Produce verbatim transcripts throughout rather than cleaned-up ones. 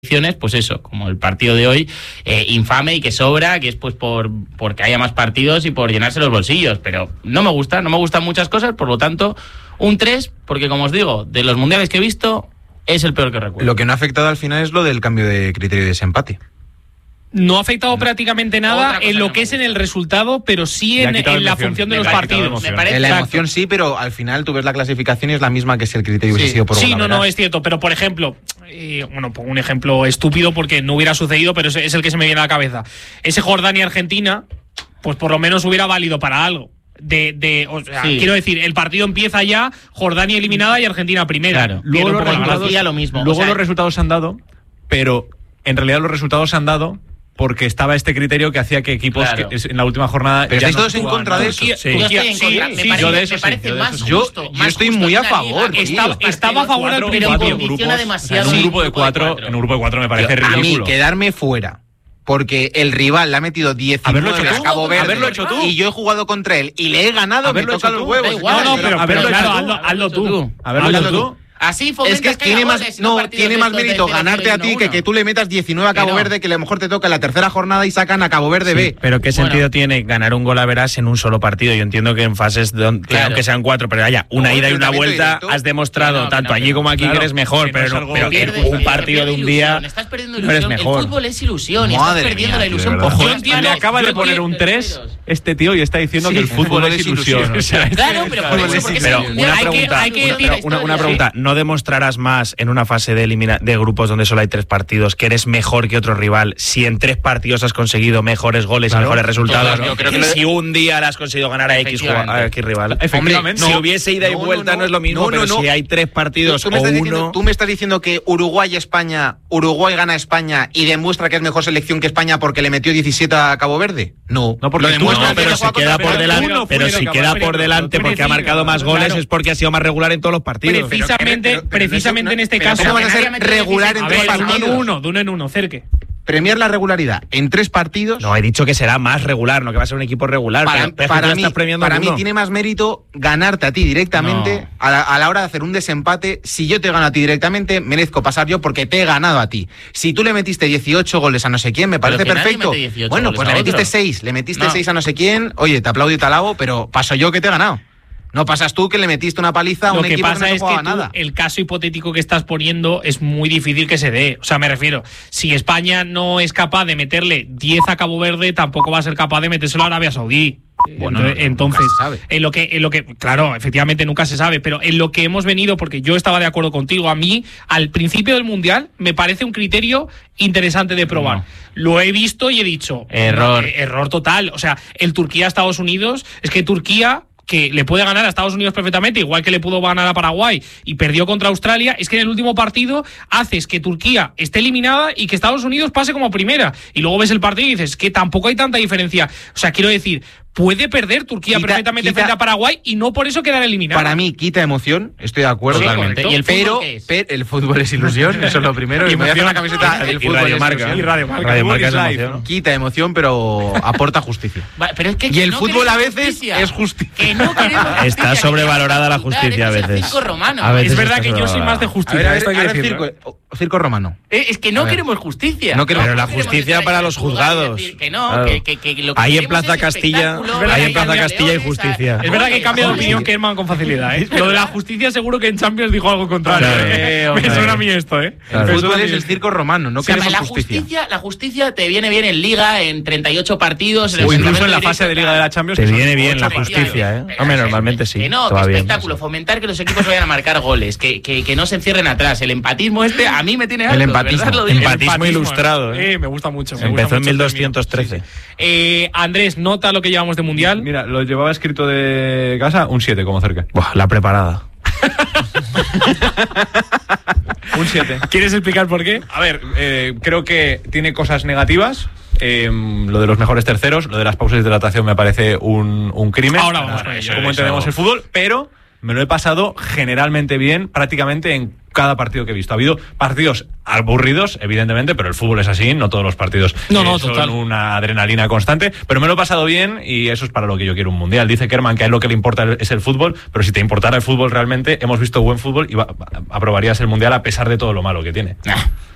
pues eso, como el partido de hoy, eh, infame y que sobra, que es pues por porque haya más partidos y por llenarse los bolsillos, pero no me gusta, no me gustan muchas cosas, por lo tanto, un tres, porque como os digo, de los mundiales que he visto, es el peor que recuerdo. Lo que no ha afectado al final es lo del cambio de criterio de desempate. No ha afectado prácticamente nada en lo que es en el resultado, pero sí en, en la función de los partidos. Me parece en la emoción sí, pero al final tú ves la clasificación y es la misma que si el criterio hubiese sido por Sí, bola, no, verás. no, es cierto, pero por ejemplo, eh, bueno, pongo un ejemplo estúpido porque no hubiera sucedido, pero es, es el que se me viene a la cabeza. Ese Jordania-Argentina, pues por lo menos hubiera valido para algo. De, de, o sea, sí. Quiero decir, el partido empieza ya, Jordania eliminada y Argentina primera. Claro. Luego, los resultados, lo mismo. luego o sea, los resultados se han dado, pero en realidad los resultados se han dado porque estaba este criterio que hacía que equipos claro. que en la última jornada. Pero ya estáis no todos en contra de eso. Turquía, sí. Yo estoy en contra. Sí, me sí, parece, yo de eso me parece sí, yo de más eso sí. justo. Yo, más yo estoy justo muy a una favor. liga, Estaba, estaba a favor al pero principio. condiciona demasiado. En un Sí, grupo de cuatro, en un grupo de cuatro me parece Yo, ridículo. A mí, quedarme fuera porque el rival le ha metido diecinueve Haberlo hecho tú, a Cabo Verde haberlo hecho tú. y yo he jugado contra él y le he ganado, Haberlo me toca hecho los tú. huevos. Da igual, No, no, pero, haberlo pero hecho claro, tú. hazlo, hazlo tú. Haberlo Hazlo hecho tú. tú. Así fomentas Es que, que tiene haya más, goles, no, partidos tiene de más estos de mérito cero ganarte a uno ti que uno. que tú le metas diecinueve a Cabo Que no. Verde, que a lo mejor te toca en la tercera jornada y sacan a Cabo Verde Sí, B. pero ¿qué sentido Bueno. tiene ganar un gol a veras en un solo partido? Yo entiendo que en fases, de, que Claro. aunque sean cuatro, pero haya una No, ida y una enfrentamiento vuelta, directo. has demostrado Que no, que tanto no, allí que no. como aquí Claro, que eres mejor, que no es pero, algo- pero que Pierdes, un partido de un día ilusión, estás perdiendo no eres ilusión. mejor. El fútbol es ilusión, Madre estás perdiendo mía, la tío, ilusión. de verdad. Ojo, Yo entiendo- Me acaba de yo poner quiero un tres terceros. este tío y está diciendo Sí, que el fútbol es ilusión. O sea, Claro, pero por el eso, fútbol porque es es el Pero mundial. una hay que- pregunta, hay que una- decir una, una historia. pregunta, ¿no demostrarás más en una fase de, elimina, de grupos donde solo hay tres partidos que eres mejor que otro rival si en tres partidos has conseguido mejores goles Claro, y mejores resultados? claro, yo creo que lo- si un día le has conseguido ganar a X, jugua- a X rival. Efectivamente. Hombre, si No. hubiese ida y No, no, vuelta no, no. es lo mismo, No, no, pero no. si hay tres partidos Tú me, o estás uno... diciendo, tú me estás diciendo que Uruguay España, Uruguay gana a España y demuestra que es mejor selección que España porque le metió diecisiete a Cabo Verde. No, No, porque lo tú demuestra no, que pero no si juega queda contra por España. delante, uno pero fuera si de queda Cabo por Verde, delante tú porque ha decides, marcado más goles claro. es porque ha sido más regular en todos los partidos. Precisamente, pero- pero precisamente no es- en este pero caso. ¿cómo vas a ser Canariamente regular en A tres ver, uno partidos? en uno, de uno en uno, cerque. Premiar la regularidad en tres partidos. No, he dicho que será más regular, no que va a ser un equipo regular. Para, pero, pero para tú mí, estás premiando para a mí uno. tiene más mérito ganarte a ti directamente No. a, la, a la hora de hacer un desempate. Si yo te gano a ti directamente, merezco pasar yo porque te he ganado a ti. Si tú le metiste dieciocho goles a no sé quién, me Pero parece que nadie perfecto. mete dieciocho Bueno, goles pues a le metiste otro. seis, le metiste No. seis a no sé quién. Oye, te aplaudo y te alabo, pero paso yo que te he ganado. No pasas tú que le metiste una paliza a Lo un que equipo pasa que no es que jugaba tú, nada. el caso hipotético que estás poniendo es muy difícil que se dé. O sea, me refiero, si España no es capaz de meterle diez a Cabo Verde, tampoco va a ser capaz de metérselo a Arabia Saudí. Bueno, entonces, no, no, entonces nunca se sabe. en lo que en lo que claro, efectivamente nunca se sabe, pero en lo que hemos venido, porque yo estaba de acuerdo contigo, a mí al principio del mundial me parece un criterio interesante de probar. No. Lo he visto y he dicho Error. no, eh, error total. O sea, el Turquía-Estados Unidos, es que Turquía, que le puede ganar a Estados Unidos perfectamente, igual que le pudo ganar a Paraguay y perdió contra Australia, es que en el último partido haces que Turquía esté eliminada y que Estados Unidos pase como primera. Y luego ves el partido y dices que tampoco hay tanta diferencia. O sea, quiero decir, puede perder Turquía Quita- perfectamente quita- frente a Paraguay y no por eso quedar eliminada. Para mí quita emoción, estoy de acuerdo. Sí, Totalmente. correcto. ¿Y el fútbol pero, qué es? pero el fútbol es ilusión, eso es lo primero. Y me voy a hacer una camiseta del Y fútbol Radio es Marca. ilusión. Y Radio Marca. Radio Fútbol Marca is es life, emoción. ¿no? Quita emoción, pero aporta justicia. Va, Pero es que, Y que el no fútbol a queremos veces justicia. es justicia. Que no queremos justicia, Está que sobrevalorada la queremos justicia a disfrutar, veces. eres el circo romano. A veces Es verdad está que yo soy sobrevalorada. más de A ver, justicia. a ver, esto hay que ahora decirlo. circo, circo romano. Eh, Es que no A ver. queremos justicia. No queremos- Pero la queremos justicia estar para ahí los en el lugar y juzgados. decir Que no, Claro. que, que, que lo que Ahí en queremos Plaza es Castilla, espectáculo, ahí en hay Plaza leones, Castilla hay a- justicia. Es verdad que goles, cambia de goles. opinión Kerman con facilidad, ¿eh? Lo de la justicia seguro que en Champions dijo algo contrario. Claro. ¿eh? Eh, Me hombre. suena a mí esto, ¿eh? Claro. Me El suena fútbol a mí es el esto. circo romano, no O sea, queremos la justicia. justicia, la justicia te viene bien en Liga, en treinta y ocho partidos. O incluso en la reglamento fase de directo, Liga de la tal. Champions. Te que son viene bien ocho la partidos. justicia, ¿eh? Pero, Hombre, que- normalmente sí. Que no, te que va bien. espectáculo, fomentar que los equipos vayan a marcar goles, que, que, que no se encierren atrás. El empatismo este a mí me tiene harto, El de empatismo. verdad lo digo. Empatismo. Empatismo ilustrado, ¿eh? Eh, me gusta mucho. me Empezó gusta en mucho mil el doscientos trece. término. Sí, sí. Eh, Andrés, nota lo que llevamos de mundial. Mira, lo llevaba escrito de casa, un siete como cerca. Buah, la preparada. Un siete. ¿Quieres explicar por qué? A ver, eh, creo que tiene cosas negativas. Eh, lo de los mejores terceros, lo de las pausas de hidratación me parece un, un crimen. Ahora vamos Para con ello. cómo Eso. entendemos el fútbol, pero me lo he pasado generalmente bien prácticamente en cada partido que he visto. Ha habido partidos aburridos, evidentemente, pero el fútbol es así, no todos los partidos No, no, eh, son total. una adrenalina constante, pero me lo he pasado bien y eso es para lo que yo quiero un mundial. Dice Kerman que a él lo que le importa es el fútbol, pero si te importara el fútbol realmente, hemos visto buen fútbol y va- aprobarías el mundial a pesar de todo lo malo que tiene. Nah.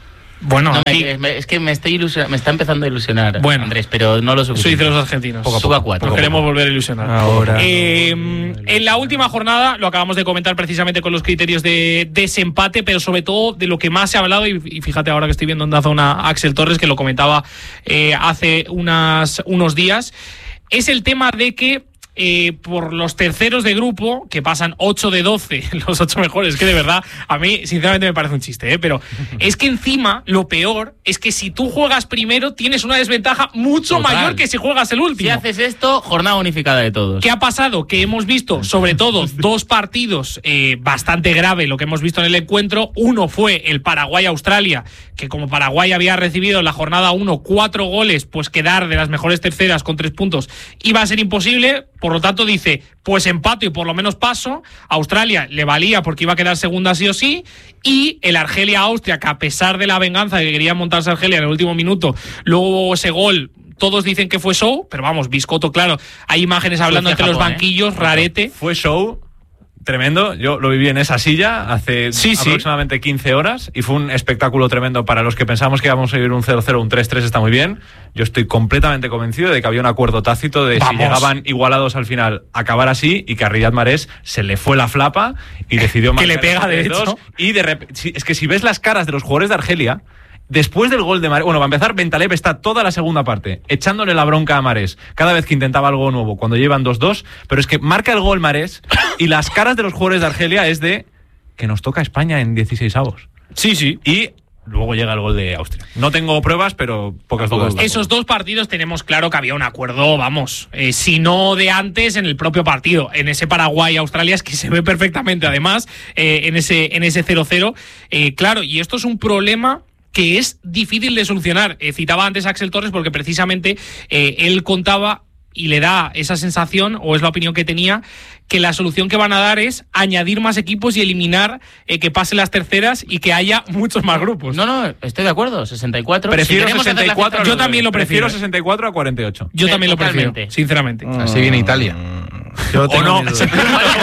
Bueno, No, aquí, me- me- es que me, estoy ilusiona- me está empezando a ilusionar, Bueno. Andrés, pero no lo eso suficiente. dicen los argentinos. Poco a poco. Suba cuatro. Nos queremos volver a ilusionar. Ahora. Eh, en la última jornada, lo acabamos de comentar precisamente con los criterios de desempate, pero sobre todo de lo que más se ha hablado, y, y fíjate ahora que estoy viendo en Dazón a Axel Torres, que lo comentaba eh, hace unas, unos días, es el tema de que Eh, por los terceros de grupo, que pasan ocho de doce, los ocho mejores, que de verdad, a mí sinceramente me parece un chiste, ¿eh? Pero es que encima lo peor es que si tú juegas primero tienes una desventaja mucho Total. mayor que si juegas el último. Si haces esto, jornada unificada de todos. ¿Qué ha pasado? Que hemos visto, sobre todo, dos partidos eh, bastante grave lo que hemos visto en el encuentro. Uno fue el Paraguay-Australia, que como Paraguay había recibido en la jornada uno cuatro goles, pues quedar de las mejores terceras con tres puntos iba a ser imposible. Por lo tanto, dice, pues empato y por lo menos paso. A Australia le valía porque iba a quedar segunda sí o sí. Y el Argelia-Austria, que a pesar de la venganza que quería montarse Argelia en el último minuto, luego ese gol, todos dicen que fue show, pero vamos, Biscotto, claro, hay imágenes hablando entre los Japón, ¿eh? banquillos, rarete. Fue show tremendo. Yo lo viví en esa silla hace Sí, sí. aproximadamente quince horas y fue un espectáculo tremendo. Para los que pensamos que íbamos a vivir un cero cero, un tres tres, está muy bien. Yo estoy completamente convencido de que había un acuerdo tácito de Vamos. si llegaban igualados al final, acabar así, y que a Riyad Mahrez se le fue la flapa y decidió Que le marcar pega, ese de tres dos. hecho. Y de rep- si- es que si ves las caras de los jugadores de Argelia, después del gol de Mahrez, bueno, para empezar, Bentaleb está toda la segunda parte echándole la bronca a Mahrez cada vez que intentaba algo nuevo, cuando llevan dos dos, pero es que marca el gol Mahrez y las caras de los jugadores de Argelia es de que nos toca España en dieciséis avos. Sí, sí. Y luego llega el gol de Austria. No tengo pruebas, pero pocas dudas. Esos dos partidos tenemos claro que había un acuerdo, vamos, eh, si no de antes, en el propio partido. En ese Paraguay-Australia es que se ve perfectamente, además, eh, en ese en ese cero cero. Eh, claro, y esto es un problema que es difícil de solucionar. Eh, citaba antes a Axel Torres porque precisamente eh, él contaba y le da esa sensación, o es la opinión que tenía, que la solución que van a dar es añadir más equipos y eliminar eh, que pasen las terceras y que haya muchos más grupos. No, no, estoy de acuerdo, sesenta y cuatro. Prefiero Si queremos hacer la sesenta y cuatro. fiesta- Yo también lo prefiero. sesenta y cuatro a cuarenta y ocho. Yo Eh, también lo prefiero, totalmente. sinceramente. Así viene Italia. Yo O tengo no. mis dudas.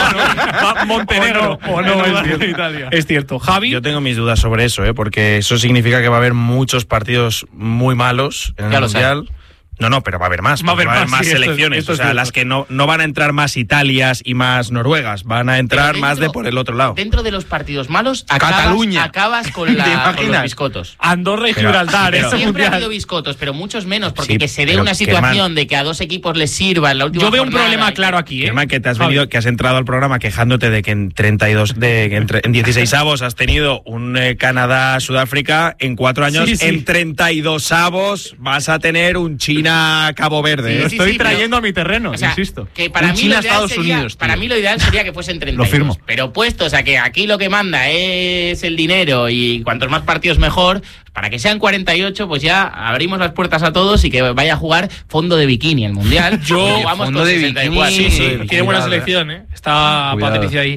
Va Montenegro. O no, o no, En es cierto. Italia. Es cierto. Javi, Yo tengo mis dudas sobre eso, ¿eh? Porque eso significa que va a haber muchos partidos muy malos en el Ya lo sé. Mundial. No, no, pero va a haber más. Va a porque haber más, sí, esto es- selecciones. esto es o sea, cierto. las que no, no van a entrar más Italias y más Noruegas. Van a entrar Pero más de dentro- por el otro lado. Dentro de los partidos malos, acabas, Cataluña. acabas con, ¿Te la, con imaginas? los biscotos. Andorra y Pero- Gibraltar, pero- ese Siempre ha habido mundial. biscotos, pero muchos menos, porque Sí, que se dé pero una que situación de que a dos equipos les sirva en la última Yo veo un jornada problema y- claro aquí, ¿eh? Germán, que te has Javi. venido, que has entrado al programa quejándote de que en treinta y dos, de que en, tre- en dieciséis avos has tenido un eh, Canadá-Sudáfrica, en cuatro años, Sí, sí. en treinta y dos avos vas a tener un China-Cabo Verde. Sí, ¿eh? sí, Estoy sí, pero- trayendo a mi terreno, O sea, insisto. que para Un mí, China, lo ideal Estados sería, Unidos, tío. para mí lo ideal sería que fuesen treinta y dos. Lo firmo. Pero puestos a que aquí lo que manda es el dinero y cuantos más partidos mejor, para que sean cuarenta y ocho, pues ya abrimos las puertas a todos y que vaya a jugar fondo de bikini el Mundial. Yo- Porque vamos fondo con de sesenta y bikini, cuatro. Sí, sí, Sí, tiene buena cuidado, selección, ¿eh? Está Cuidado. Patricia ahí.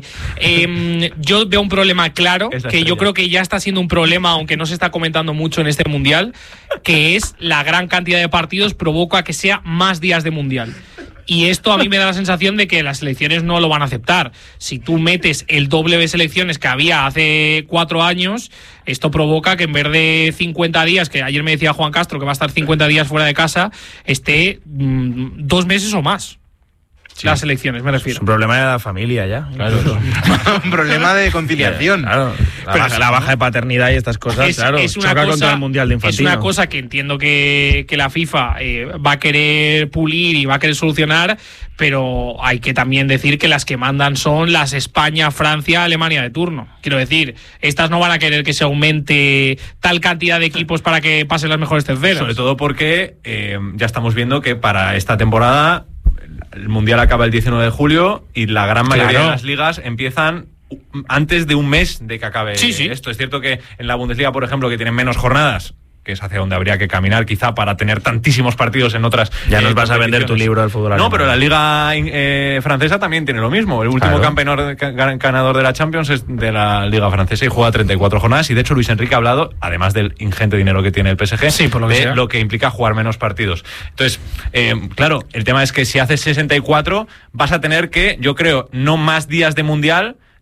Eh, yo veo un problema claro, Es la que yo estrella. creo que ya está siendo un problema, aunque no se está comentando mucho en este Mundial, que es la gran cantidad de partidos provoca que sea más días de Mundial. Y esto a mí me da la sensación de que las selecciones no lo van a aceptar. Si tú metes el doble de selecciones que había hace cuatro años, esto provoca que en vez de cincuenta días, que ayer me decía Juan Castro que va a estar cincuenta días fuera de casa, esté mm, dos meses o más. Las selecciones, me Es refiero. un problema de la familia ya. Claro, Un problema de conciliación. claro. La, Pero baja, sí, la ¿no? baja de paternidad y estas cosas, Es, claro. es una choca cosa, contra el Mundial de es Infantino. una cosa que entiendo que, que la FIFA eh, va a querer pulir y va a querer solucionar, pero hay que también decir que las que mandan son las España, Francia, Alemania de turno. Quiero decir, estas no van a querer que se aumente tal cantidad de equipos para que pasen las mejores terceras. Sobre todo porque eh, ya estamos viendo que para esta temporada el Mundial acaba el diecinueve de julio y la gran mayoría Claro. de las ligas empiezan antes de un mes de que acabe Sí, sí. esto. Es cierto que en la Bundesliga, por ejemplo, que tienen menos jornadas, que es hacia donde habría que caminar quizá para tener tantísimos partidos en otras. Ya eh, nos vas a vender tu competiciones. libro del fútbol No, alemán. pero la liga eh, francesa también tiene lo mismo. El último Claro. campeón ca- ganador de la Champions es de la liga francesa y juega treinta y cuatro jornadas. Y de hecho Luis Enrique ha hablado, además del ingente dinero que tiene el P S G, Sí, por lo que de sea. lo que implica jugar menos partidos. Entonces, eh, claro, el tema es que si haces sesenta y cuatro vas a tener que, yo creo, no más días de mundial,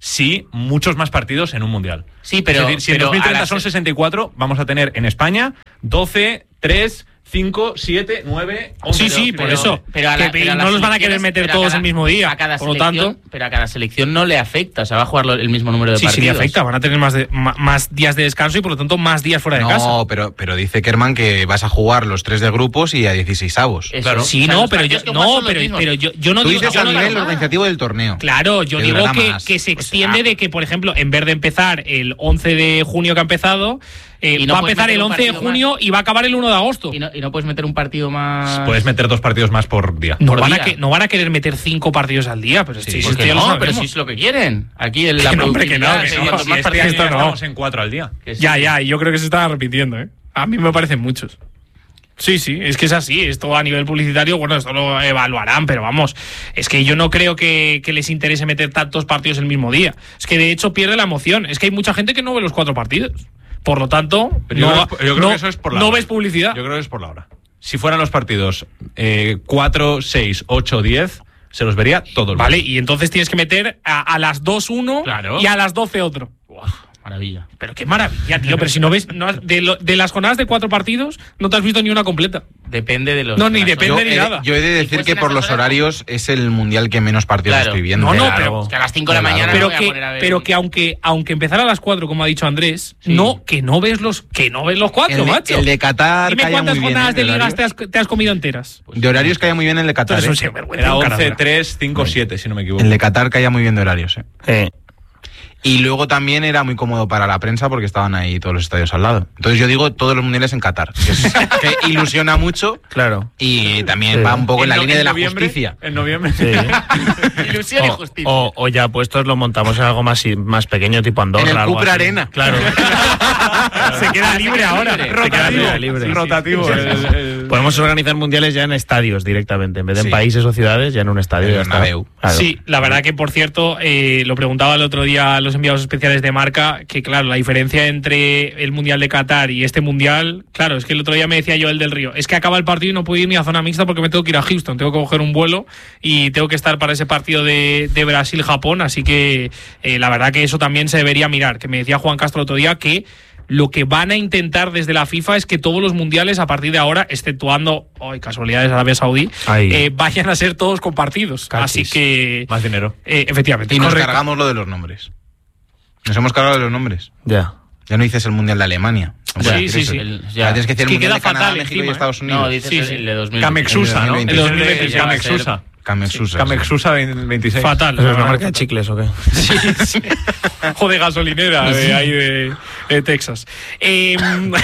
sí muchos más partidos en un mundial. Sí, pero... Es decir, si pero en dos mil treinta las... son sesenta y cuatro, vamos a tener en España doce, tres... cinco, siete, nueve, once. Sí, sí, por pero, eso. Pero a la, que pero a no los van a querer meter todos cada, el mismo día. A cada por lo tanto, pero a cada selección no le afecta. O sea, va a jugar el mismo número de sí, partidos. Sí, sí, le afecta. Van a tener más, de, más, más días de descanso y por lo tanto más días fuera de no, casa. No, pero, pero dice Kerman que vas a jugar los tres de grupos y a dieciseisavos. Claro. Sí, o sea, no, pero yo no, pero, pero yo, yo no Tú digo. dices yo a no nivel digo organizativo del torneo. Claro, yo que digo que, que se pues, extiende ah. de que, por ejemplo, en vez de empezar el once de junio que ha empezado, eh, no va a empezar el once de junio más. y va a acabar el uno de agosto. Y no, y no puedes meter un partido más. Puedes meter dos partidos más por día. No, por van, día. A que, no van a querer meter cinco partidos al día, pero sí, sí, sí, sí, no, pero si es lo que quieren. Aquí en la que no, hombre, que no, productividad, que sí, no, cuantos si más este partidos esto no. Estamos en cuatro al día. Que sí. Ya, ya, y yo creo que se está repitiendo, ¿eh? A mí me parecen muchos. Sí, sí, es que es así. Esto a nivel publicitario, bueno, esto lo evaluarán, pero vamos, es que yo no creo que, que les interese meter tantos partidos el mismo día. Es que de hecho pierde la emoción. Es que hay mucha gente que no ve los cuatro partidos. Por lo tanto, Pero yo no, creo, yo creo no, que eso es por la no hora. ves publicidad. Yo creo que es por la hora. Si fueran los partidos eh, cuatro, seis, ocho, diez, se los vería todos. Vale, y entonces tienes que meter a, a las dos uno Claro. y a las doce otro. Buah, maravilla. Pero qué maravilla, tío. Pero si no ves, no has- de, lo- de las jornadas de cuatro partidos, no te has visto ni una completa. Depende de los. No, ni de las depende Yo ni he, nada. yo he de decir pues que en por esas los horas- horarios es el mundial que menos partidos Claro. estoy viendo. No, no, Claro. pero- Que a las cinco de la Claro. mañana Pero me voy a que, poner a ver pero un- que aunque, aunque empezara a las cuatro, como ha dicho Andrés, Sí. no, que no ves los, que no ves los cuatro, El de, macho. el de Qatar Dime calla cuántas muy bien. jornadas ¿eh? de de ligas te horarios. has, te has comido enteras. De horarios calla muy bien el de Tú Qatar. eres un ¿eh? sinvergüenza, Era un cara once, dura. tres, cinco, siete, si no me equivoco. El de Qatar calla muy bien de horarios. ¿eh? Eh, Y luego también era muy cómodo para la prensa porque estaban ahí todos los estadios al lado. Entonces yo digo todos los mundiales en Qatar, que, es- que ilusiona mucho claro. y también Sí. va un poco en la no- línea de la noviembre- justicia. En noviembre. Sí. Ilusión y O, justicia. o, o ya puestos lo montamos en algo más, más pequeño, tipo Andorra. En el algo Cupra así. Arena. Claro. Se queda libre ahora. libre. Se queda Rotativo. libre, libre. Rotativo. Sí, sí, el- sí. el- Podemos organizar mundiales ya en estadios directamente, en vez de en Sí. países o ciudades, ya en un estadio. En ya el está. Bernabéu. Claro. Sí, la verdad que, por cierto, eh, lo preguntaba el otro día a los enviados especiales de Marca, que claro, la diferencia entre el Mundial de Qatar y este Mundial, claro, es que el otro día me decía Joel del Río, es que acaba el partido y no puedo ir ni a zona mixta porque me tengo que ir a Houston, tengo que coger un vuelo y tengo que estar para ese partido de, de Brasil-Japón, así que eh, la verdad que eso también se debería mirar, que me decía Juan Castro el otro día que lo que van a intentar desde la FIFA es que todos los mundiales a partir de ahora, exceptuando, ay, casualidades, Arabia Saudí, Ahí. eh, vayan a ser todos compartidos. Cachis. Así que, Más dinero. eh, efectivamente. Y nos correcto. cargamos lo de los nombres. Nos hemos cargado de los nombres. Ya. Ya no dices el Mundial de Alemania. Sí, Bueno, sí, eso. sí. El- Ya ya. tienes que decir Es el que Mundial queda de Canadá, fatal México encima, y Estados Unidos. No, dices Sí, el- sí. el de dos mil Camexusa, ¿no? El El dos mil veinte, ya va a ser- Camexusa. Camexusa. Camexusa veintiséis. Fatal. ¿Eso es una la marca verdad. de chicles o qué? Sí, sí. O de gasolinera de ahí de, de Texas. Eh,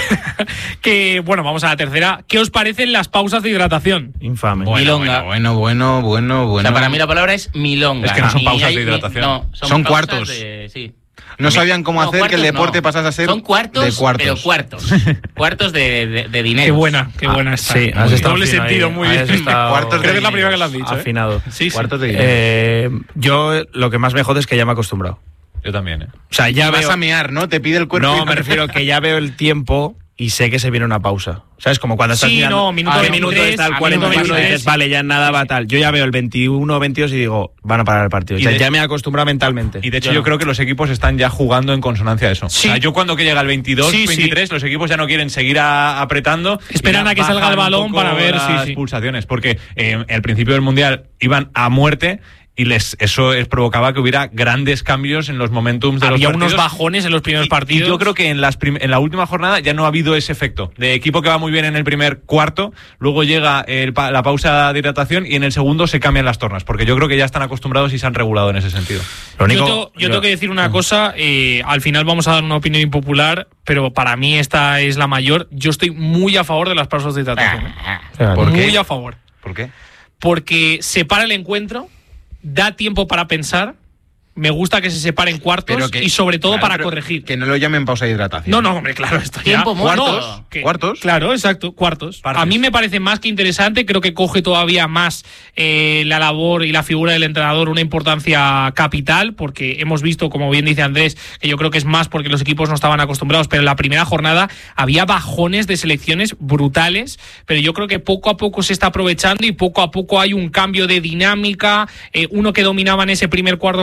que bueno, vamos a la tercera. ¿Qué os parecen las pausas de hidratación? Infame. Bueno, Milonga. bueno, bueno, bueno, bueno. O sea, para mí la palabra es milonga. Es que no son Ni pausas hay- de ni- hidratación. no, Son pausas cuartos. de- sí. No sabían cómo No, hacer que el cuartos deporte no. pasase a ser Son cuartos, de cuartos. pero cuartos. Cuartos de, de, de dinero. Qué buena, qué Ah, buena está. sí, has Muy estado doble fino sentido, ahí. muy Has bien. estado Cuartos de Creo que es la primera dinero. que lo has dicho. ¿eh? Afinado. Sí, sí. Cuartos de dinero. Eh, yo lo que más me jode es que ya me he acostumbrado. Yo también, ¿eh? O sea, ya vas veo... a mear, ¿no? Te pide el cuerpo. No, y me refiero que ya veo el tiempo y sé que se viene una pausa. ¿Sabes? Como cuando estás Sí, mirando no, minuto a qué veintitrés, minuto está a el minuto cuarenta y uno y veintitrés. dices, vale, ya nada va tal. Yo ya veo el veintiuno o veintidós y digo, van a parar el partido. O Y sea, de- ya me he acostumbrado mentalmente. Y de hecho Yo yo no. creo que los equipos están ya jugando en consonancia a eso. Sí. O sea, yo cuando que llega el veintidós, Sí, sí. veintitrés, los equipos ya no quieren seguir a- apretando. Esperan y ya a que salga bajan el balón un poco para ver, las sí, sí. pulsaciones. Porque eh, al principio del Mundial iban a muerte y les eso es, provocaba que hubiera grandes cambios en los momentums de Había los partidos. unos bajones en los primeros Y- partidos. Y yo creo que en, las prim- en la última jornada ya no ha habido ese efecto de equipo que va muy bien en el primer cuarto, luego llega el pa- la pausa de hidratación y en el segundo se cambian las tornas, porque yo creo que ya están acostumbrados y se han regulado en ese sentido. Lo único- yo tengo, yo tengo que decir una cosa, eh, al final vamos a dar una opinión impopular, pero para mí esta es la mayor. Yo estoy muy a favor de las pausas de hidratación. ¿eh? O sea, ¿Por qué? Muy a favor. ¿Por qué? Porque separa el encuentro, da tiempo para pensar, me gusta que se separen cuartos Pero que- y sobre todo claro, para pero corregir. Que no lo llamen pausa de hidratación. No, no, hombre, claro, esto ya. Tiempo muerto. ¿Cuartos? ¿Qué? ¿Cuartos? Claro, exacto, cuartos. Partes. A mí me parece más que interesante, creo que coge todavía más eh, la labor y la figura del entrenador una importancia capital, porque hemos visto, como bien dice Andrés, que yo creo que es más porque los equipos no estaban acostumbrados, pero en la primera jornada había bajones de selecciones brutales, pero yo creo que poco a poco se está aprovechando y poco a poco hay un cambio de dinámica, eh, uno que dominaba en ese primer cuarto, como bien ha dicho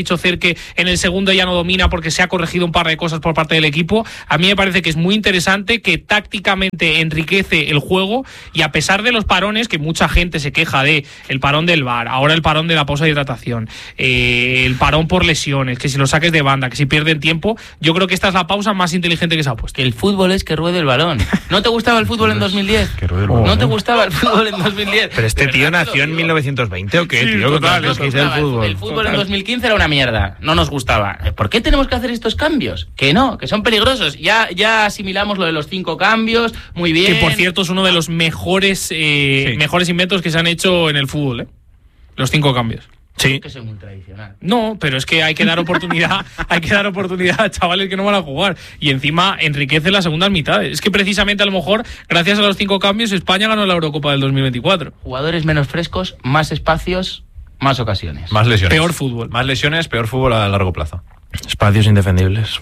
dicho Cer que en el segundo ya no domina porque se ha corregido un par de cosas por parte del equipo. A mí me parece que es muy interesante, que tácticamente enriquece el juego, y a pesar de los parones, que mucha gente se queja de el parón del V A R, ahora el parón de la pausa de hidratación, eh, el parón por lesiones, que si lo saques de banda, que si pierden tiempo, yo creo que esta es la pausa más inteligente que se ha puesto. Que el fútbol es que ruede el balón. ¿No te gustaba el fútbol en dos mil diez? Que ruede el balón. ¿No te gustaba el fútbol en dos mil diez? Pero este De tío verdad te lo nació en digo. mil novecientos veinte o qué, Sí, tío. total, ¿Qué Nos es el gustaba. fútbol? El fútbol en dos mil quince era una mierda. No nos gustaba. ¿Por qué tenemos que hacer estos cambios? Que no, que son peligrosos. Ya, ya asimilamos lo de los cinco cambios. Muy bien. Que por cierto es uno de los mejores, eh, Sí. mejores inventos que se han hecho en el fútbol, ¿eh? Los cinco cambios. Sí. Que soy muy tradicional. No, pero es que hay que dar oportunidad, hay que dar oportunidad a chavales que no van a jugar. Y encima enriquece las segundas mitades. Es que precisamente a lo mejor, gracias a los cinco cambios, España ganó la Eurocopa del dos mil veinticuatro. Jugadores menos frescos, más espacios, más ocasiones. Más lesiones. Peor fútbol. Más lesiones, peor fútbol a largo plazo. Espacios indefendibles.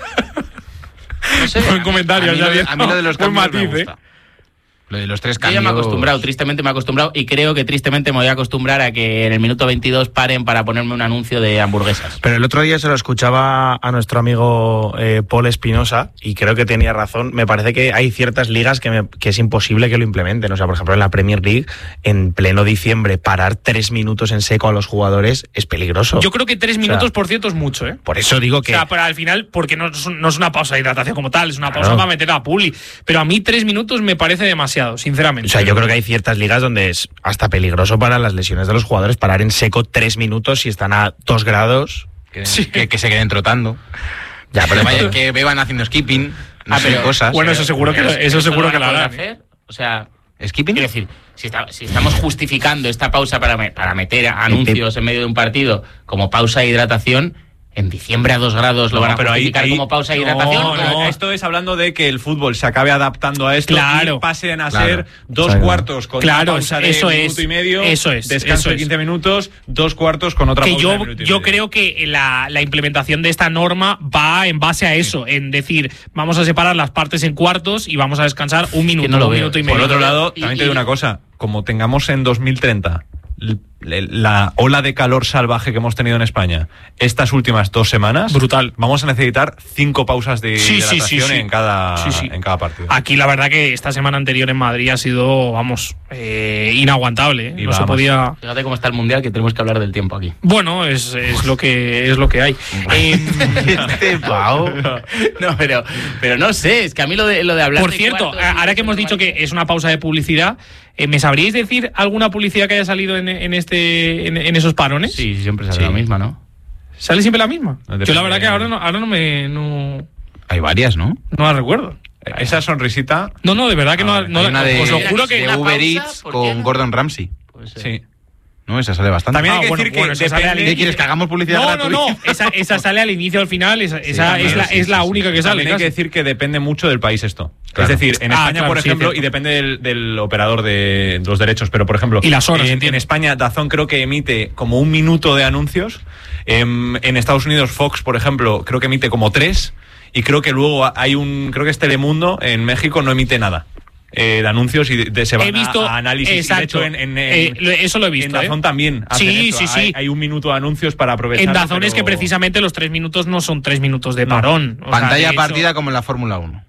No sé, Buen a mí- comentario, A mí, ya lo de, bien. a mí lo de los Buen cambios me matiz, ¿eh? gusta. Lo de los tres Yo cambios. ya me he acostumbrado, tristemente me he acostumbrado, y creo que tristemente me voy a acostumbrar a que en el minuto veintidós paren para ponerme un anuncio de hamburguesas. Pero el otro día se lo escuchaba a nuestro amigo eh, Paul Espinosa y creo que tenía razón. Me parece que hay ciertas ligas que, me- que es imposible que lo implementen. O sea, por ejemplo, en la Premier League, en pleno diciembre, parar tres minutos en seco a los jugadores es peligroso. Yo creo que tres O sea, minutos, por cierto, es mucho, ¿eh? Por eso digo que... O sea, pero al final, porque no es, un- no es una pausa de hidratación como tal, es una pausa Claro. para meter a Puli. Pero a mí tres minutos me parece demasiado, sinceramente. O sea, yo creo que hay ciertas ligas donde es hasta peligroso para las lesiones de los jugadores parar en seco tres minutos si están a dos grados. Que, Sí. que, que se queden trotando. Ya, Que, pero vaya- que beban haciendo skipping. No Ah, sé, pero- cosas. bueno, eso seguro que Pero- eso pero seguro lo que van a lo poder harán, ¿eh? hacer. O sea, ¿Skipping? quiero decir, si, está- si estamos justificando esta pausa para, me- para meter anuncios en medio de un partido como pausa de hidratación, en diciembre a dos grados lo No, van a pero ahí- justificar ahí- como pausa de no, hidratación. no, ¿O- Esto es hablando de que el fútbol se acabe adaptando a esto Claro. y pasen a Claro. ser dos Exacto. cuartos con Claro, una pausa de eso minuto es, y medio, eso es, descanso eso de es. quince minutos, dos cuartos con otra que pausa yo, de minuto y yo medio. creo que la, la implementación de esta norma va en base a eso, en decir, vamos a separar las partes en cuartos y vamos a descansar un minuto, no lo un veo. minuto y Por medio. otro lado, Y- también te y- digo una cosa, como tengamos en dos mil treinta l- l- la ola de calor salvaje que hemos tenido en España estas últimas dos semanas, Brutal. vamos a necesitar cinco pausas de Sí, sí, sí, hidratación sí. en cada Sí, sí. en cada partido. Aquí la verdad que esta semana anterior en Madrid ha sido, vamos, eh, inaguantable. ¿eh? Y No se vamos. podía. Fíjate cómo está el mundial, que tenemos que hablar del tiempo aquí. Bueno, es, es lo que es lo que hay. Eh, Este pavo. No, pero, pero no sé, es que a mí lo de, lo de hablar. por de cierto, cuartos, ahora que hemos dicho que es una pausa de publicidad, eh, ¿me sabríais decir alguna publicidad que haya salido en, en este en, en esos parones? Sí, siempre sale Sí. la misma, ¿no? ¿Sale siempre la misma? Depende- Yo la verdad que ahora no, ahora no me no, Hay varias, ¿no? no la recuerdo. Esa sonrisita, No, no, de verdad que no, Hay no una de, os lo juro que de una Uber pausa, Eats ¿por qué con no? Gordon Ramsay. Puede ser. sí. No, esa sale bastante. También Ah, hay que bueno, decir bueno, que esa sale al depende- ¿Qué quieres? ¿Que hagamos publicidad No, no, gratuita? no, esa, esa sale al inicio o al final, esa, esa también, es la, sí, es sí, la sí, única sí. que sale. También hay que casi. decir que depende mucho del país esto. Claro. Es decir, en Ah, España, claro, por sí, ejemplo, cierto. y depende del, del operador de los derechos, pero por ejemplo, Y las horas, en, entiendo. en España DAZN creo que emite como un minuto de anuncios. En, en Estados Unidos Fox, por ejemplo, creo que emite como tres. Y creo que luego hay un, creo que es Telemundo, en México no emite nada eh, de anuncios y de, de- se van He visto, a, a análisis. exacto, Y de hecho, en, en, eh, en- lo- eso lo he visto. en DAZN ¿eh? también hacen Sí, eso. sí, sí. Hay, hay un minuto de anuncios para aprovechar. En Dazón es que precisamente los tres minutos no son tres minutos de No. parón. O sea, Pantalla de hecho- partida como en la Fórmula uno.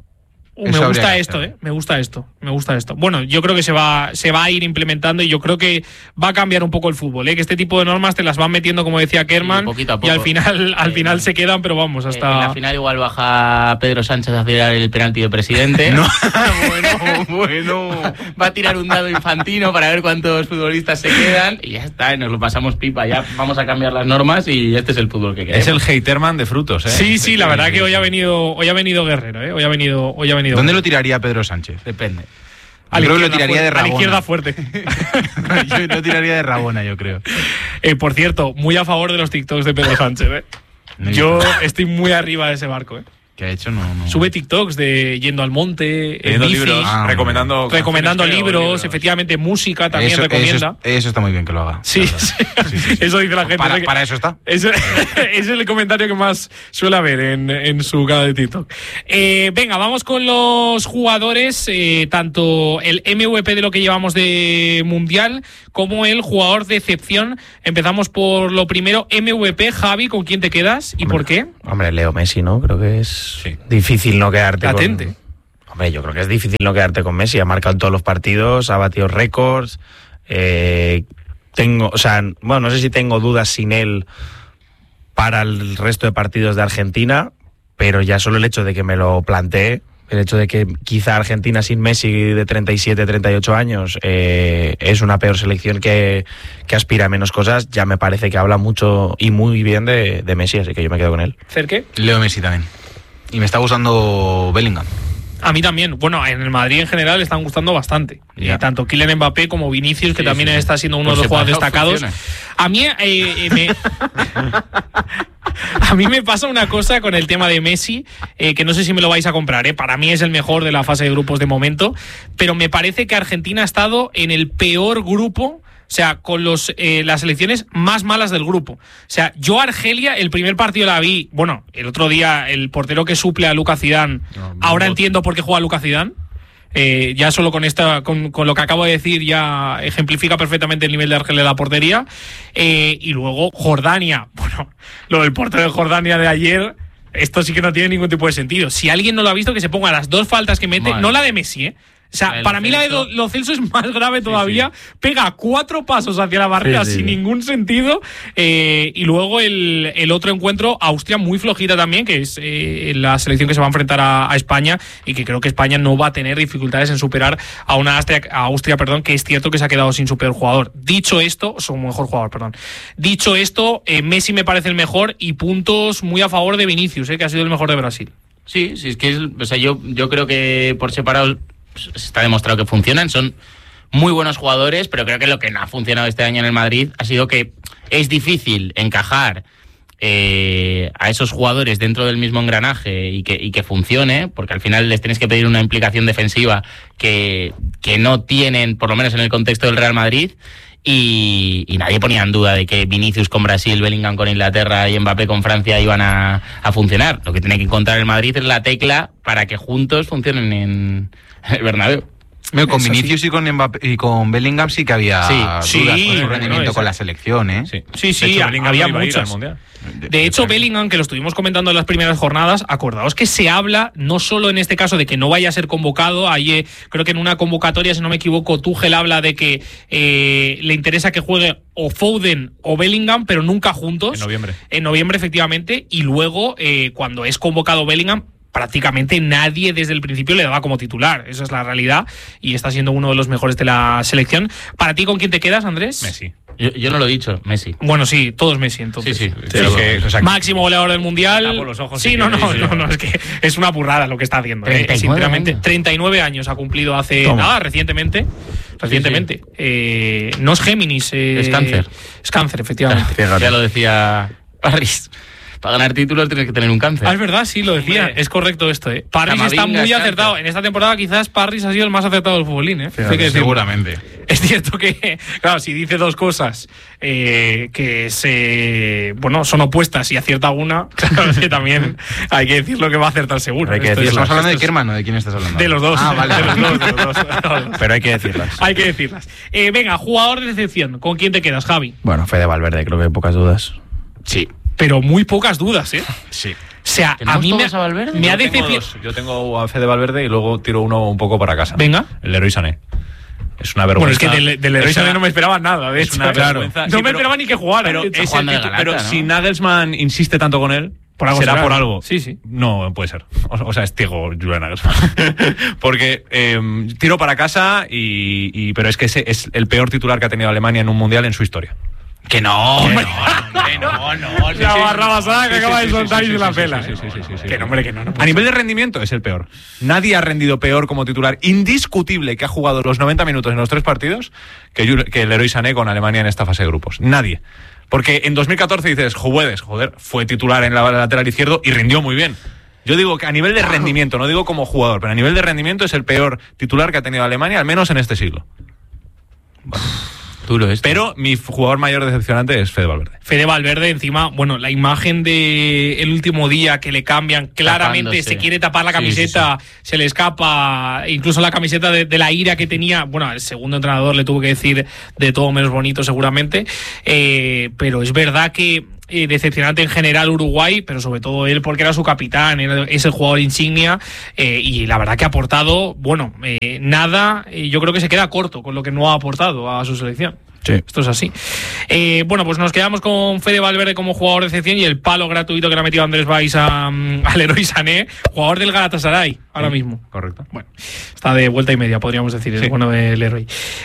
Uh, me Eso habría gusta que esto, hacer. eh. Me gusta esto. Me gusta esto. Bueno, yo creo que se va, se va a ir implementando y yo creo que va a cambiar un poco el fútbol, eh. Que este tipo de normas te las van metiendo, como decía Kerman, Sí, poquito a y poco. al final, al Eh, final se quedan, pero vamos, Eh, hasta. En la final igual baja Pedro Sánchez a tirar el penalti de presidente. No. bueno, bueno. Va a tirar un dado infantino para ver cuántos futbolistas se quedan y ya está, y nos lo pasamos pipa. Ya vamos a cambiar las normas y este es el fútbol que queremos. Es el haterman de frutos, ¿eh? Sí, sí, la verdad que hoy ha venido, hoy ha venido Guerrero, eh. Hoy ha venido, hoy ha venido. ¿Dónde lo tiraría Pedro Sánchez? Depende. A la Yo creo que lo izquierda tiraría de fuerte, a la Rabona. izquierda fuerte. Yo lo tiraría de Rabona, yo creo. Eh, por cierto, muy a favor de los TikToks de Pedro Sánchez, eh. No he Yo visto. estoy muy arriba de ese barco, eh. ¿Qué ha hecho? No, no. Sube TikToks de yendo al monte, en Leyendo bici, libros, Ah, recomendando, recomendando canciones, libros, creo, efectivamente, música también eso, recomienda. Eso, eso está muy bien que lo haga. Sí, la verdad. sí. Sí, sí, sí. Eso dice la gente. Para, ¿no? Que- para eso está. Ese, ese es el comentario que más suele haber en, en su canal de TikTok. Eh, venga, vamos con los jugadores, eh, tanto el M V P de lo que llevamos de Mundial como el jugador de excepción. Empezamos por lo primero, M V P. Javi, ¿con quién te quedas y Hombre, por qué? Hombre, Leo Messi, ¿no? Creo que es Sí. difícil no quedarte Latente. con... Hombre, yo creo que es difícil no quedarte con Messi. Ha marcado en todos los partidos, ha batido récords. Eh, tengo, o sea, bueno, no sé si tengo dudas sin él para el resto de partidos de Argentina, pero ya solo el hecho de que me lo plantee, el hecho de que quizá Argentina sin Messi de treinta y siete, treinta y ocho años eh, es una peor selección que, que aspira a menos cosas, ya me parece que habla mucho y muy bien de, de Messi, así que yo me quedo con él. ¿Cerque? Leo Messi también. Y me está gustando Bellingham. A mí también. Bueno, en el Madrid en general están gustando bastante. Ya. Eh, tanto Kylian Mbappé como Vinicius, que Sí, también sí, sí. está siendo uno Por de los jugadores separado destacados. funciona. A mí eh, eh, me... A mí me pasa una cosa con el tema de Messi, eh, que no sé si me lo vais a comprar, eh. Para mí es el mejor de la fase de grupos de momento, pero me parece que Argentina ha estado en el peor grupo, o sea, con los eh, las selecciones más malas del grupo. O sea, yo Argelia, el primer partido la vi, bueno, el otro día el portero que suple a Lucas Zidane, No, ahora no. entiendo por qué juega Lucas Zidane. Eh, ya solo con esta con, con lo que acabo de decir ya ejemplifica perfectamente el nivel de Argelia en la portería. Eh, y luego Jordania, bueno, lo del portero de Jordania de ayer, esto sí que no tiene ningún tipo de sentido. Si alguien no lo ha visto, que se ponga las dos faltas que mete, Vale. no la de Messi, ¿eh? O sea, El para mí la de Celso. Lo, Lo Celso es más grave todavía. Pega cuatro pasos hacia la barrera Sí, sí, sin sí. ningún sentido. Eh, y luego el, el otro encuentro, Austria muy flojita también, que es eh, la selección que se va a enfrentar a, a España y que creo que España no va a tener dificultades en superar a una Austria, a Austria, perdón, que es cierto que se ha quedado sin su peor jugador. Dicho esto, su mejor jugador, perdón. Dicho esto, eh, Messi me parece el mejor y puntos muy a favor de Vinicius, eh, que ha sido el mejor de Brasil. Sí, sí, es que es, o sea, yo, yo creo que por separado pues, está demostrado que funcionan, son muy buenos jugadores, pero creo que lo que no ha funcionado este año en el Madrid ha sido que es difícil encajar eh, a esos jugadores dentro del mismo engranaje y que, y que funcione, porque al final les tienes que pedir una implicación defensiva que, que no tienen, por lo menos en el contexto del Real Madrid. Y, y nadie ponía en duda de que Vinicius con Brasil, Bellingham con Inglaterra y Mbappé con Francia iban a, a funcionar. Lo que tiene que encontrar el Madrid es la tecla para que juntos funcionen en el Bernabéu. Bueno, con Eso Vinicius y con Mbappé, y con Bellingham sí que había Sí, dudas sí, con su bueno, rendimiento esa- con la selección, ¿eh? Sí, Sí, sí, De hecho, Bellingham había no iba a ir al muchas. Mundial. De hecho, Bellingham, que lo estuvimos comentando en las primeras jornadas, acordaos que se habla, no solo en este caso de que no vaya a ser convocado, ahí eh, creo que en una convocatoria, si no me equivoco, Tuchel habla de que eh, le interesa que juegue o Foden o Bellingham, pero nunca juntos. En noviembre. En noviembre, efectivamente, y luego, eh, cuando es convocado Bellingham, prácticamente nadie desde el principio le daba como titular. Esa es la realidad y está siendo uno de los mejores de la selección. ¿Para ti con quién te quedas, Andrés? Messi. Yo, yo no lo he dicho, Messi. Bueno, sí, todos Messi, entonces. Sí, sí. Pero que, o sea, Máximo goleador del mundial. Tapo los ojos sí, si no, no, queréis, no, yo- no, es que es una burrada lo que está haciendo. eh, treinta y nueve sinceramente, años. treinta y nueve años ha cumplido hace Toma. nada, recientemente. Recientemente. Eh, no es Géminis. eh, Es cáncer. Es cáncer, efectivamente. Fíjate. Ya lo decía Parris. Para ganar títulos tienes que tener un cáncer. Ah, es verdad, sí, lo decía. Hombre. Es correcto esto, ¿eh? Parris Camavinga, está muy es cáncer. acertado. En esta temporada quizás Parris ha sido el más acertado del futbolín, ¿eh? Hay que decirlo. Seguramente. Es cierto que, claro, si dice dos cosas eh, que se, bueno, son opuestas y acierta una, claro, es que también hay que decir lo que va a acertar seguro. Hay que Esto es- decirlo. ¿Estamos hablando de esto qué es- hermano? ¿De quién estás hablando? De los dos. Ah, vale. De los dos, de los dos. De los dos. Pero hay que decirlas. Hay que decirlas. Eh, venga, jugador de decepción. ¿Con quién te quedas, Javi? Bueno, Fede Valverde, creo que hay pocas dudas. Sí. Pero muy pocas dudas, ¿eh? Sí. O sea, a ¿Tenemos mí me, todos a Valverde? me ha Yo tengo decepcionado. dos. Yo tengo a Fede Valverde y luego tiro uno un poco para casa. Venga. El Leroy Sané. Es una Bueno, vergüenza. es que del, del Leroy Es una- Sané no me esperaba nada, de es hecho. una Claro. vergüenza. No Sí, me pero- esperaba ni que jugara. Pero, de hecho. es jugando el de titu- Galata, pero ¿no? si Nagelsmann insiste tanto con él, Por algo será será. por algo. Sí, sí. No puede ser. O, o sea, es ciego Julian Nagelsmann. Porque eh, tiro para casa, y, y- pero es que ese es el peor titular que ha tenido Alemania en un mundial en su historia. Que no, hombre, no, no, no. La barra basada que Sí, sí, acaba sí, de sí, soltar sí, y se sí, la sí, pela. sí, sí, sí, sí, sí. Que no, hombre, que no. no puede A nivel ser. de rendimiento es el peor. Nadie ha rendido peor como titular indiscutible que ha jugado los noventa minutos en los tres partidos que, Jul- que el Leroy Sané con Alemania en esta fase de grupos. Nadie. Porque en dos mil catorce dices, Juedes, joder, fue titular en la lateral izquierdo y rindió muy bien. Yo digo que a nivel de rendimiento, no digo como jugador, pero a nivel de rendimiento es el peor titular que ha tenido Alemania, al menos en este siglo. Bueno. Duro esto. Pero mi jugador mayor decepcionante es Fede Valverde. Fede Valverde, encima, bueno, la imagen de el último día que le cambian, claramente Tapándose. se quiere tapar la camiseta, sí, sí, sí. se le escapa, incluso la camiseta de, de la ira que tenía. Bueno, el segundo entrenador le tuvo que decir de todo menos bonito, seguramente. Eh, pero es verdad que Eh, decepcionante en general Uruguay, pero sobre todo él porque era su capitán, era, es el jugador insignia, eh, y la verdad que ha aportado, bueno, eh, nada, eh, yo creo que se queda corto con lo que no ha aportado a su selección. Sí. Esto es así. Eh, bueno, pues nos quedamos con Fede Valverde como jugador de excepción y el palo gratuito que le ha metido Andrés Valls a, al Leroy Sané, jugador del Galatasaray ahora sí, mismo. Correcto. Bueno, está de vuelta y media, podríamos decir, el sí. bueno de Leroy.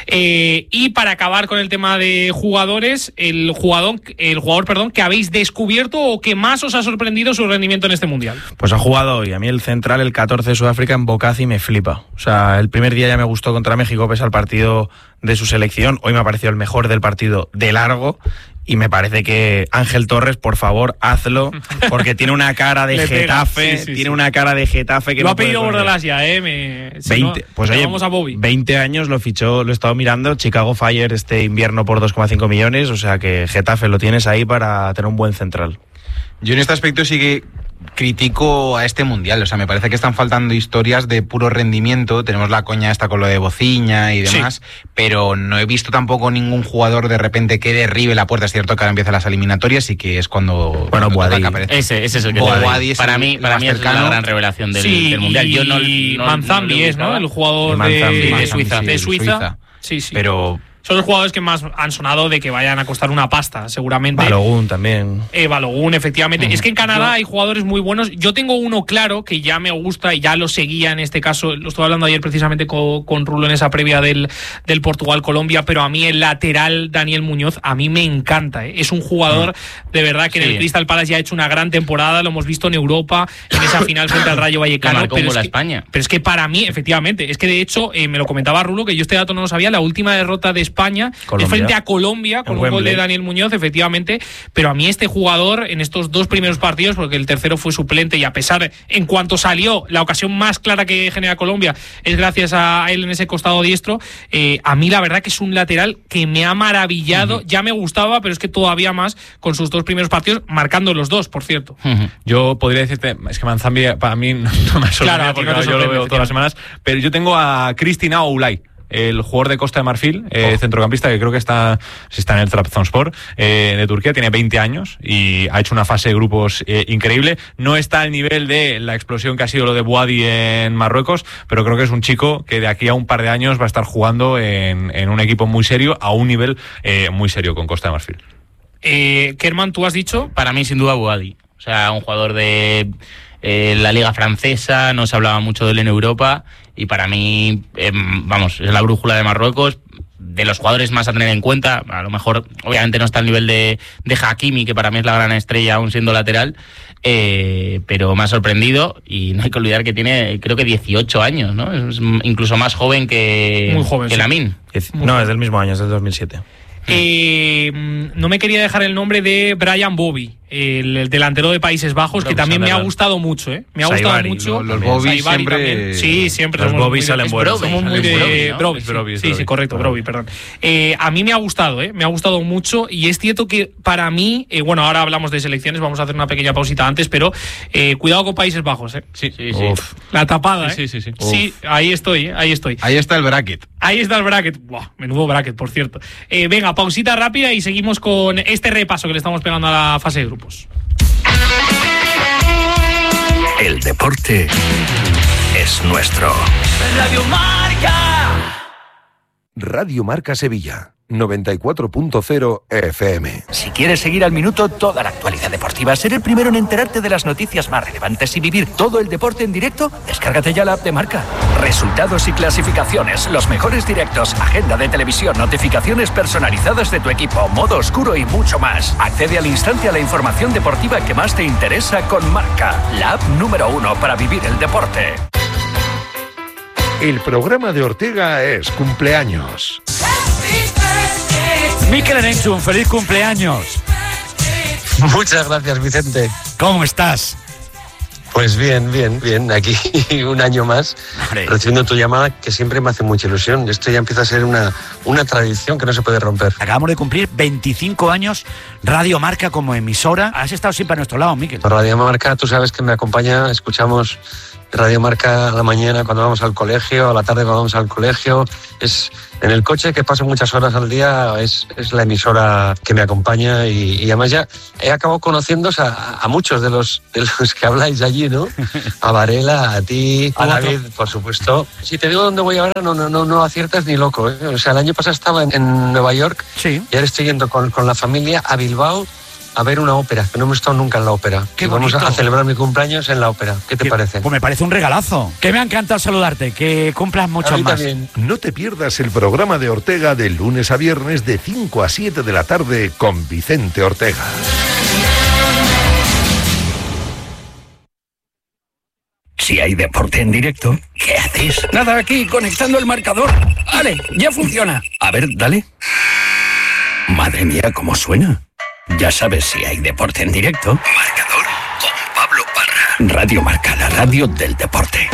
Eh, y para acabar con el tema de jugadores, el jugador, el jugador, perdón, que habéis descubierto o que más os ha sorprendido su rendimiento en este mundial. Pues ha jugado hoy. A mí el central, el catorce de Sudáfrica, en Bocazi me flipa. O sea, el primer día ya me gustó contra México, pese al partido de su selección. Hoy me ha parecido el mejor del partido de largo. Y me parece que Ángel Torres, por favor, hazlo, porque tiene una cara de Getafe, sí, sí, sí, tiene sí. una cara de Getafe que lo no ha pedido puede Bordalas ya, eh. Me, si veinte, no, pues oye, vamos a Bobby. veinte años lo fichó, lo he estado mirando, Chicago Fire este invierno por dos coma cinco millones, o sea que Getafe lo tienes ahí para tener un buen central. Yo en este aspecto sí que critico a este mundial, o sea, me parece que están faltando historias de puro rendimiento. Tenemos la coña esta con lo de Bociña y demás, sí. pero no he visto tampoco ningún jugador de repente que derribe la puerta. Es cierto que ahora empiezan las eliminatorias y que es cuando bueno, cuando Boadi. aparece. Ese, ese es el que Boadi es para el, mí, para mí es la gran revelación del, sí, del mundial. Yo no, y no, Manzambi no es, ¿no? El jugador Manzambi, de, Manzambi, de Suiza. sí, de Suiza. Suiza. Sí, sí. Pero son los jugadores que más han sonado de que vayan a costar una pasta, seguramente. Balogun también. Eh, Balogun, efectivamente. Mm. Es que en Canadá Yo... hay jugadores muy buenos. Yo tengo uno claro que ya me gusta y ya lo seguía en este caso. Lo estuve hablando ayer precisamente con, con Rulo en esa previa del, del Portugal-Colombia, pero a mí el lateral Daniel Muñoz, a mí me encanta. ¿eh? Es un jugador mm. de verdad que sí. en el Crystal Palace ya ha hecho una gran temporada. Lo hemos visto en Europa, en esa final frente al Rayo Vallecano. Marcó pero, es es que, España. pero es que para mí, efectivamente, es que de hecho, eh, me lo comentaba Rulo, que yo este dato no lo sabía, la última derrota de España Colombia. frente a Colombia con en un Wembley. Gol de Daniel Muñoz, efectivamente, pero a mí este jugador en estos dos primeros partidos, porque el tercero fue suplente y a pesar, en cuanto salió, la ocasión más clara que genera Colombia es gracias a él en ese costado diestro, eh, a mí la verdad que es un lateral que me ha maravillado, uh-huh. ya me gustaba, pero es que todavía más con sus dos primeros partidos, marcando los dos, por cierto. Uh-huh. Yo podría decirte, es que Manzambi para mí no, no me sorprende, claro, porque no yo lo veo todas las semanas, pero yo tengo a Cristina Oulay, el jugador de Costa de Marfil, eh, oh. centrocampista, que creo que está, está en el Trabzonspor eh, de Turquía, tiene veinte años y ha hecho una fase de grupos eh, increíble. No está al nivel de la explosión que ha sido lo de Boadi en Marruecos, pero creo que es un chico que de aquí a un par de años va a estar jugando en, en un equipo muy serio, a un nivel eh, muy serio con Costa de Marfil. Eh, Kerman, ¿tú has dicho? Para mí, sin duda, Boadi. O sea, un jugador de eh, la Liga Francesa, no se hablaba mucho de él en Europa. Y para mí, eh, vamos, es la brújula de Marruecos, de los jugadores más a tener en cuenta. A lo mejor, obviamente, no está al nivel de, de Hakimi, que para mí es la gran estrella, aún siendo lateral, eh, pero me ha sorprendido. Y no hay que olvidar que tiene, creo que dieciocho años, ¿no? Es incluso más joven que, Muy joven, que sí. Lamine. No, es del mismo año, es del dos mil siete. Eh, no me quería dejar el nombre de Brian Bobby, el, el delantero de Países Bajos, que también me ha gustado mucho, ¿eh? Me ha Saibari, gustado mucho. Los, los Bobby siempre... También. Sí, siempre. Los somos Bobby muy salen de, buenos. Somos muy de Broby, ¿no? Broby, Es sí, Broby, es sí, Broby. sí, correcto, Broby, perdón. Eh, a mí me ha gustado, ¿eh? Me ha gustado mucho y es cierto que para mí, eh, bueno, ahora hablamos de selecciones, vamos a hacer una pequeña pausita antes, pero eh, cuidado con Países Bajos, ¿eh? Sí, sí, sí. Uf. La tapada, Sí, ¿eh? sí, sí. sí. Sí, ahí estoy, ¿eh? Ahí estoy. ahí está el bracket. Ahí está el bracket. Buah, menudo bracket, por cierto. Eh, venga, pausita rápida y seguimos con este repaso que le estamos pegando a la fase de grupos. El deporte es nuestro. Radio Marca. Radio Marca Sevilla, noventa y cuatro punto cero F M. Si quieres seguir al minuto toda la actualidad deportiva, ser el primero en enterarte de las noticias más relevantes y vivir todo el deporte en directo, descárgate ya la app de Marca. Resultados y clasificaciones, los mejores directos, agenda de televisión, notificaciones personalizadas de tu equipo, modo oscuro y mucho más. Accede al instante a la información deportiva que más te interesa con Marca, la app número uno para vivir el deporte. El programa de Ortega es cumpleaños. Mikel Erenchun, feliz cumpleaños. Muchas gracias, Vicente. ¿Cómo estás? Pues bien, bien, bien. Aquí un año más, Hombre. recibiendo tu llamada, que siempre me hace mucha ilusión. Esto ya empieza a ser una, una tradición que no se puede romper. Acabamos de cumplir veinticinco años Radio Marca como emisora. Has estado siempre a nuestro lado, Miquel. Radio Marca, tú sabes que me acompaña, escuchamos Radio Marca a la mañana cuando vamos al colegio, a la tarde cuando vamos al colegio. Es en el coche, que paso muchas horas al día, es, es la emisora que me acompaña y, y además ya he acabado conociéndose a, a muchos de los, de los que habláis allí, ¿no? A Varela, a ti, a David, por supuesto. Si te digo dónde voy ahora, no, no, no, no aciertas ni loco, ¿eh? O sea, el año pasado estaba en, en Nueva York, sí. Y ahora estoy yendo con, con la familia a Bilbao a ver una ópera, que no hemos estado nunca en la ópera. Qué vamos a, bonito. a celebrar mi cumpleaños en la ópera. ¿Qué te ¿Qué? parece? Pues me parece un regalazo. Que me ha encantado saludarte, que cumplas muchos A mí más. también. No te pierdas el programa de Ortega de lunes a viernes de cinco a siete de la tarde con Vicente Ortega. Si hay deporte en directo, ¿qué haces? Nada, aquí, conectando el marcador. Vale, ya funciona. A ver, dale. Madre mía, ¿cómo suena? Ya sabes, si hay deporte en directo. Marcador con Pablo Parra. Radio Marca, la radio del deporte.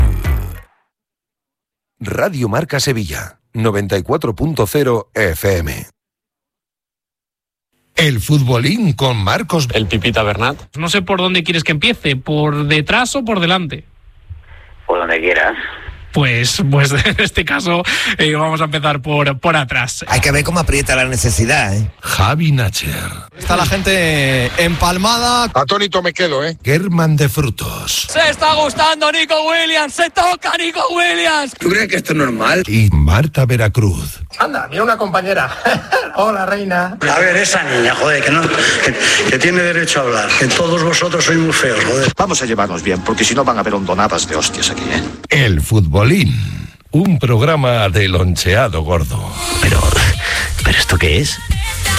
Radio Marca Sevilla, noventa y cuatro punto cero F M. El futbolín con Marcos... El Pipita Bernat. No sé por dónde quieres que empiece, ¿por detrás o por delante? Por donde quieras. Pues, pues en este caso eh, vamos a empezar por, por atrás. Hay que ver cómo aprieta la necesidad, ¿eh? Javi Nacher. Está la gente empalmada. Atónito me quedo, ¿eh? Germán de Frutos. Se está gustando Nico Williams. Se toca Nico Williams. ¿Tú crees que esto es normal? Y Marta Veracruz. Anda, mira una compañera. Hola, reina. A ver, esa niña, joder, que no, que, que tiene derecho a hablar. Que todos vosotros sois muy feos, joder. Vamos a llevarnos bien, porque si no van a haber hondonadas de hostias aquí, ¿eh? El futbolín. Un programa de loncheado gordo. Pero, ¿pero esto qué es?